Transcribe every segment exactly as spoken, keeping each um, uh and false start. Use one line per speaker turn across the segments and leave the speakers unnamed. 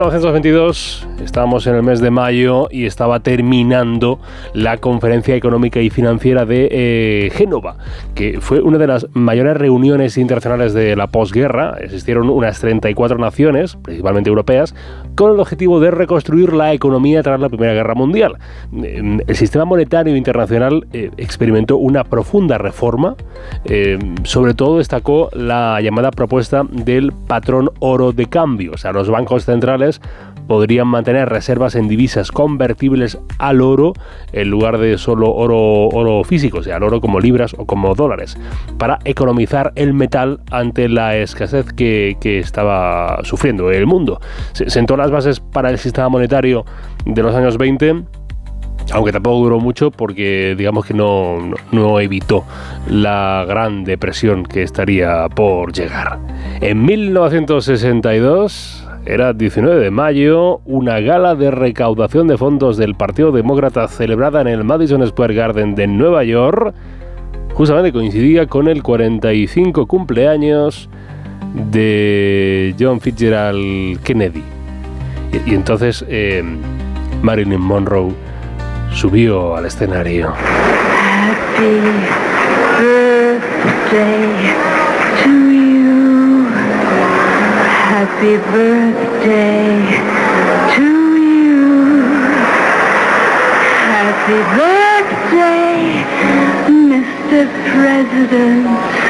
mil novecientos veintidós, estábamos en el mes de mayo y estaba terminando la Conferencia Económica y Financiera de eh, Génova, que fue una de las mayores reuniones internacionales de la posguerra. Existieron unas treinta y cuatro naciones, principalmente europeas, con el objetivo de reconstruir la economía tras la Primera Guerra Mundial. El sistema monetario internacional eh, experimentó una profunda reforma, eh, sobre todo destacó la llamada propuesta del patrón oro de cambio, o sea, los bancos centrales podrían mantener reservas en divisas convertibles al oro en lugar de solo oro, oro físico, o sea, el oro como libras o como dólares, para economizar el metal ante la escasez que, que estaba sufriendo el mundo. Se sentó las bases para el sistema monetario de los años veinte, aunque tampoco duró mucho porque digamos que no, no, no evitó la gran depresión que estaría por llegar. En mil novecientos sesenta y dos... era diecinueve de mayo, una gala de recaudación de fondos del Partido Demócrata celebrada en el Madison Square Garden de Nueva York, justamente coincidía con el cuarenta y cinco cumpleaños de John Fitzgerald Kennedy. Y, y entonces eh, Marilyn Monroe subió al escenario.
Happy birthday to you. Happy birthday to you. Happy birthday, mister President.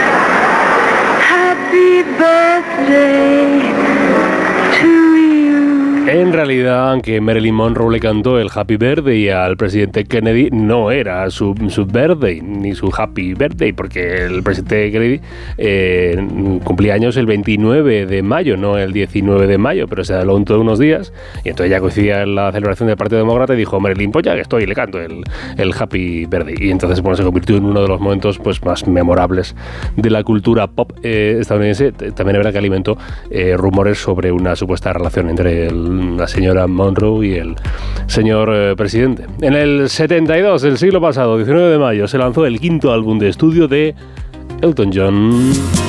Happy birthday to you.
En realidad, aunque Marilyn Monroe le cantó el Happy Birthday al presidente Kennedy, no era su, su birthday, ni su Happy Birthday, porque el presidente Kennedy eh, cumplía años el veintinueve de mayo, no el diecinueve de mayo, pero se adelantó unos días, y entonces ya coincidía en la celebración del Partido Demócrata y dijo, Marilyn, pues ya que estoy, le canto el, el Happy Birthday. Y entonces bueno, se convirtió en uno de los momentos pues, más memorables de la cultura pop eh, estadounidense. También es verdad que alimentó eh, rumores sobre una supuesta relación entre el la señora Monroe y el señor eh, presidente. En el setenta y dos del siglo pasado, diecinueve de mayo, se lanzó el quinto álbum de estudio de Elton John.